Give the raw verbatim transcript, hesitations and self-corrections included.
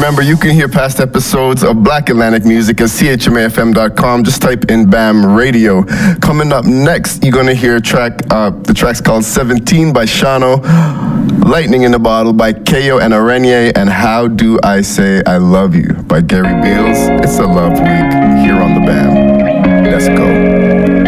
remember, you can hear past episodes of Black Atlantic Music at C H M A F M dot com. Just type in BAM Radio. Coming up next, you're going to hear a track, uh, the track's called seventeen by Shano, Lightning in the Bottle by K O and Arenye, and How Do I Say I Love You by Gary Beals. It's a love week here on the BAM. Let's go.